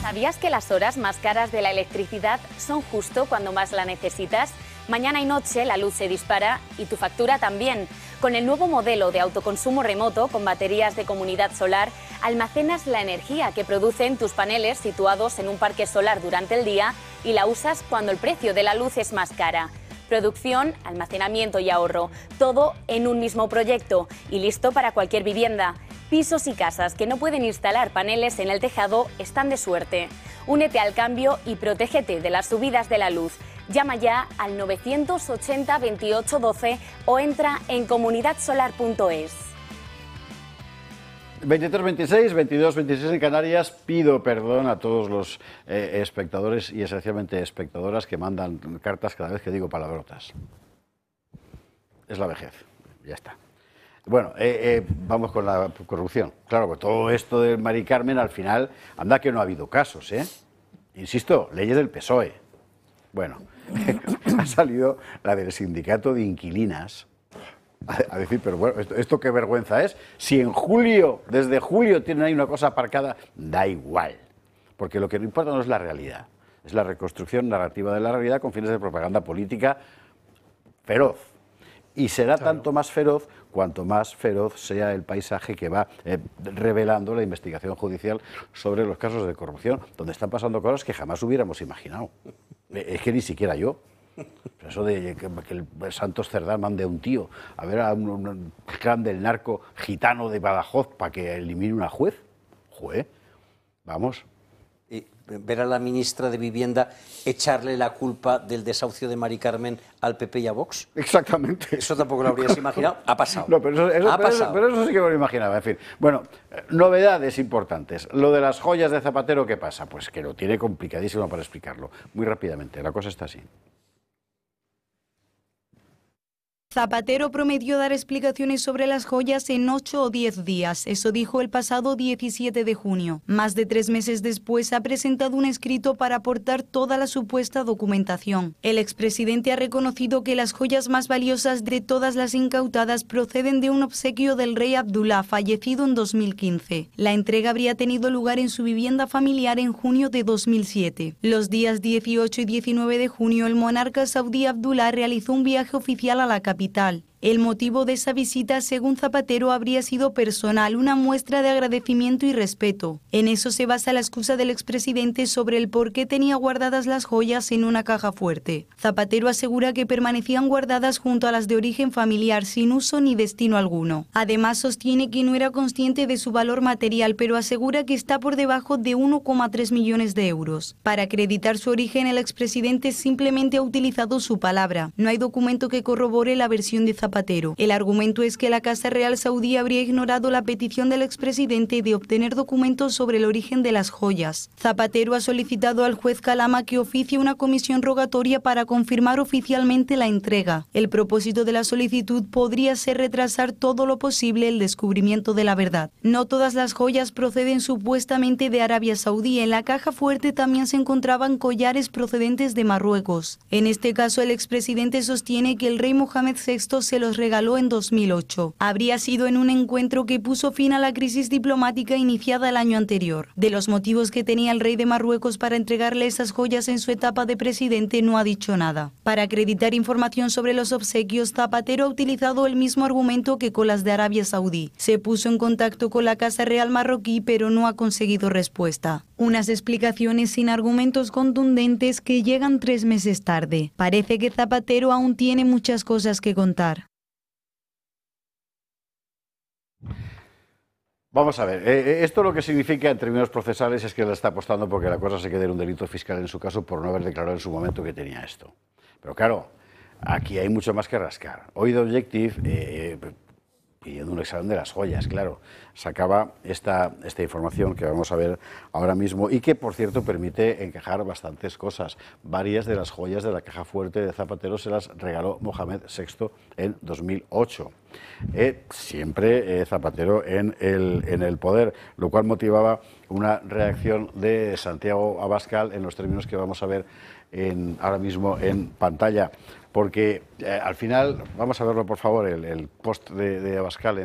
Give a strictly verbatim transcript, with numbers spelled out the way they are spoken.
¿Sabías que las horas más caras de la electricidad son justo cuando más la necesitas? Mañana y noche la luz se dispara y tu factura también. Con el nuevo modelo de autoconsumo remoto con baterías de comunidad solar, almacenas la energía que producen tus paneles situados en un parque solar durante el día y la usas cuando el precio de la luz es más cara. Producción, almacenamiento y ahorro, todo en un mismo proyecto y listo para cualquier vivienda. Pisos y casas que no pueden instalar paneles en el tejado están de suerte. Únete al cambio y protégete de las subidas de la luz. Llama ya al novecientos ochenta veintiocho doce o entra en comunidad solar punto es. veintitrés veintiséis, veintidós veintiséis en Canarias. Pido perdón a todos los eh, espectadores y esencialmente espectadoras que mandan cartas cada vez que digo palabrotas. Es la vejez, ya está. Bueno, eh, eh, vamos con la corrupción. Claro, que todo esto del Mari Carmen, al final, anda que no ha habido casos, ¿eh? Insisto, leyes del P S O E. Bueno, ha salido la del sindicato de inquilinas a, a decir, pero bueno, esto, esto qué vergüenza es. Si en julio, desde julio tienen ahí una cosa aparcada, da igual. Porque lo que no importa no es la realidad, es la reconstrucción narrativa de la realidad con fines de propaganda política feroz. Y será claro. tanto más feroz cuanto más feroz sea el paisaje que va eh, revelando la investigación judicial sobre los casos de corrupción, donde están pasando cosas que jamás hubiéramos imaginado. Es que ni siquiera yo. Pero eso de que, que el Santos Cerdá mande a un tío a ver a un, un clan del narco gitano de Badajoz para que elimine una juez. Juez, vamos. Y ver a la ministra de Vivienda echarle la culpa del desahucio de Mari Carmen al P P y a Vox. Exactamente. Eso tampoco lo habrías imaginado. Ha pasado. No, pero eso, eso, ha pero pasado. Eso, pero eso sí que me lo imaginaba. En fin, bueno, novedades importantes. Lo de las joyas de Zapatero, ¿qué pasa? Pues que lo tiene complicadísimo para explicarlo. Muy rápidamente, la cosa está así. Zapatero prometió dar explicaciones sobre las joyas en ocho o diez días. Eso dijo el pasado diecisiete de junio. Más de tres meses después ha presentado un escrito para aportar toda la supuesta documentación. El expresidente ha reconocido que las joyas más valiosas de todas las incautadas proceden de un obsequio del rey Abdullah, fallecido en dos mil quince. La entrega habría tenido lugar en su vivienda familiar en junio de dos mil siete. Los días dieciocho y diecinueve de junio, el monarca saudí Abdullah realizó un viaje oficial a la capital. El motivo de esa visita, según Zapatero, habría sido personal, una muestra de agradecimiento y respeto. En eso se basa la excusa del expresidente sobre el por qué tenía guardadas las joyas en una caja fuerte. Zapatero asegura que permanecían guardadas junto a las de origen familiar, sin uso ni destino alguno. Además, sostiene que no era consciente de su valor material, pero asegura que está por debajo de uno coma tres millones de euros. Para acreditar su origen, el expresidente simplemente ha utilizado su palabra. No hay documento que corrobore la versión de Zapatero. Zapatero. El argumento es que la Casa Real Saudí habría ignorado la petición del expresidente de obtener documentos sobre el origen de las joyas. Zapatero ha solicitado al juez Calama que oficie una comisión rogatoria para confirmar oficialmente la entrega. El propósito de la solicitud podría ser retrasar todo lo posible el descubrimiento de la verdad. No todas las joyas proceden supuestamente de Arabia Saudí. En la caja fuerte también se encontraban collares procedentes de Marruecos. En este caso, el expresidente sostiene que el rey Mohamed sexto se los regaló en dos mil ocho. Habría sido en un encuentro que puso fin a la crisis diplomática iniciada el año anterior. De los motivos que tenía el rey de Marruecos para entregarle esas joyas en su etapa de presidente no ha dicho nada. Para acreditar información sobre los obsequios, Zapatero ha utilizado el mismo argumento que con las de Arabia Saudí. Se puso en contacto con la Casa Real marroquí, pero no ha conseguido respuesta. Unas explicaciones sin argumentos contundentes que llegan tres meses tarde. Parece que Zapatero aún tiene muchas cosas que contar. Vamos a ver, eh, esto lo que significa en términos procesales es que él está apostando porque la cosa se quede en un delito fiscal en su caso por no haber declarado en su momento que tenía esto. Pero claro, aquí hay mucho más que rascar. Hoy The Objective, eh, pidiendo un examen de las joyas, claro, sacaba esta, esta información que vamos a ver ahora mismo y que, por cierto, permite encajar bastantes cosas. Varias de las joyas de la caja fuerte de Zapatero se las regaló Mohamed sexto en dos mil ocho. Eh, siempre eh, Zapatero en el, en el poder, lo cual motivaba una reacción de Santiago Abascal en los términos que vamos a ver en, ahora mismo en pantalla, porque eh, al final, vamos a verlo por favor, el, el post de, de Abascal.